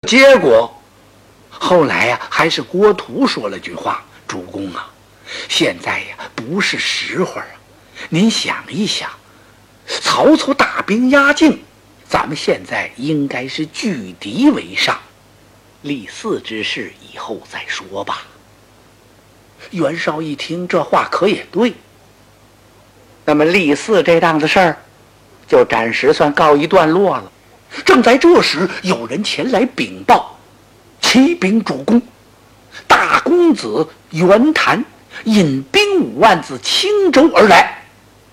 结果后来呀，还是郭图说了句话：“主公啊，现在呀不是时候啊，您想一想，曹操大兵压境，咱们现在应该是拒敌为上，立嗣之事以后再说吧。”袁绍一听这话可也对，那么立嗣这档子事儿就暂时算告一段落了。正在这时，有人前来禀报：“启禀主公，大公子袁谭引兵5万自青州而来。”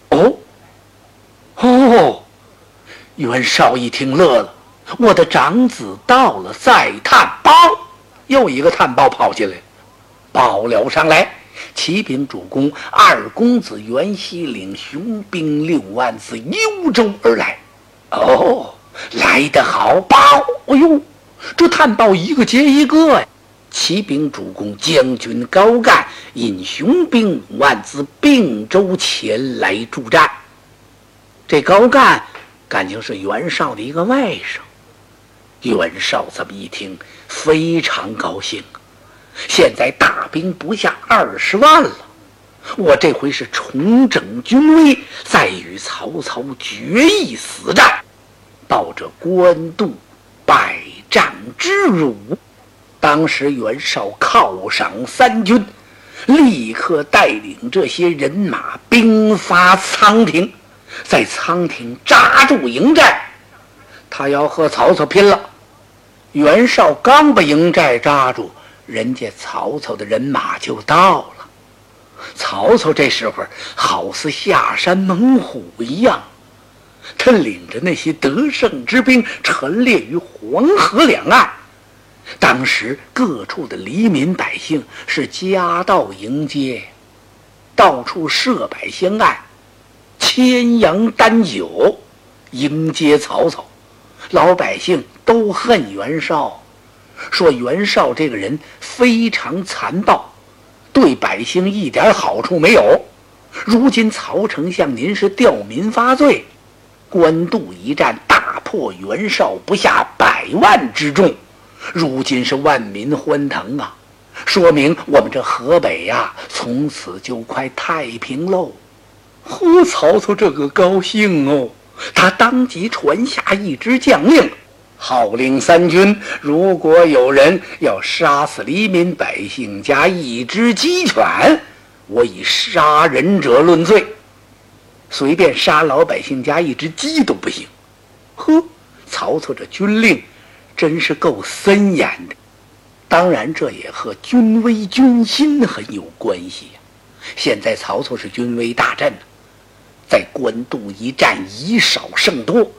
哦，袁绍一听乐了：“我的长子到了，再探报。”又一个探报跑进来，报了上来：“启禀主公，二公子袁熙领雄兵6万自幽州而来。”哦，来得好，报！哎呦，这探报一个接一个呀！启禀主公，将军高干引雄兵5万自并州前来助战。这高干感情是袁绍的一个外甥。袁绍这么一听，非常高兴。现在大兵不下20万了，我这回是重整军威，再与曹操决一死战，抱着官渡百战之辱。当时袁绍犒赏3军，立刻带领这些人马兵发仓亭，在仓亭扎住营寨，他要和曹操拼了。袁绍刚把营寨扎住，人家曹操的人马就到了。曹操这时候好似下山猛虎一样，他领着那些得胜之兵陈列于黄河两岸。当时各处的黎民百姓是夹道迎接，到处设摆香案，牵羊担酒迎接曹操。老百姓都恨袁绍，说袁绍这个人非常残暴，对百姓一点好处没有。如今曹丞相您是吊民发罪，官渡一战大破袁绍不下100万之众，如今是万民欢腾啊，说明我们这河北呀，从此就快太平喽。曹操这个高兴哦，他当即传下一支将令，号令3军，如果有人要杀死黎民百姓加一只鸡犬，我以杀人者论罪。随便杀老百姓加一只鸡都不行。曹操这军令真是够森严的。当然这也和军威军心很有关系呀。现在曹操是军威大振，在官渡一战以少胜多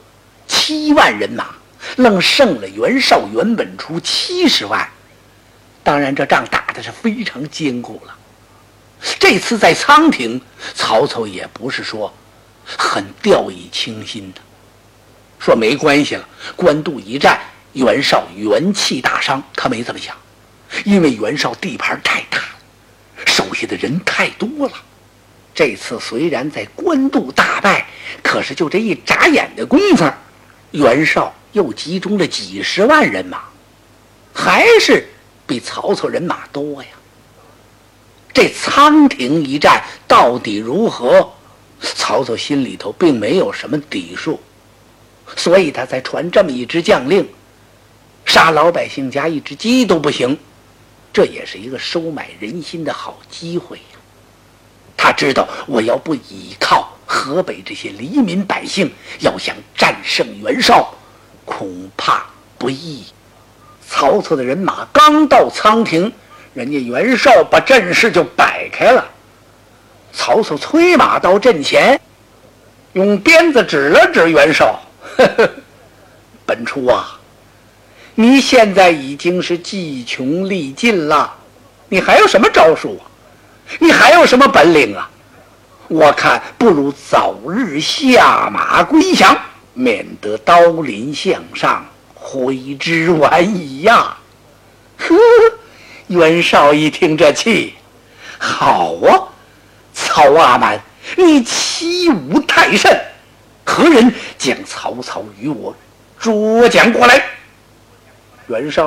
，7万人马愣胜了袁绍原本出70万。当然这仗打的是非常艰苦了。这次在仓亭，曹操也不是说很掉以轻心的，说没关系了，官渡一战袁绍元气大伤，他没这么想，因为袁绍地盘太大了，手下的人太多了。这次虽然在官渡大败，可是就这一眨眼的功夫，袁绍又集中了几十万人马，还是比曹操人马多呀。这仓亭一战到底如何，曹操心里头并没有什么底数，所以他才传这么一支将令，杀老百姓加一只鸡都不行。这也是一个收买人心的好机会呀。他知道我要不依靠河北这些黎民百姓，要想战胜袁绍恐怕不易。曹操的人马刚到仓亭，人家袁绍把阵势就摆开了。曹操催马到阵前，用鞭子指了指袁绍，本初啊，你现在已经是计穷力尽了，你还有什么招数啊？你还有什么本领啊？我看不如早日下马归降，免得刀临项上，悔之晚矣呀！袁绍一听这气，好啊，曹阿瞒，你欺吾太甚，何人将曹操与我捉将过来？袁绍